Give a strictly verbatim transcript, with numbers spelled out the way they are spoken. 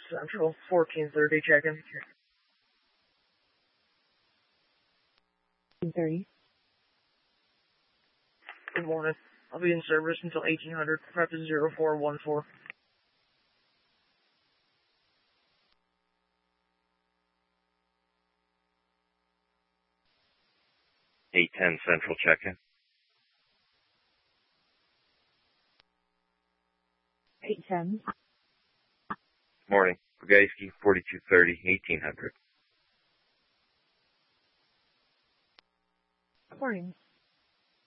Central, fourteen thirty check-in. fourteen thirty. Good morning. I'll be in service until eighteen hundred. Prep is zero four one four. eight ten Central check-in. eight ten. Morning. Bugaiski, forty-two thirty, eighteen hundred. Morning.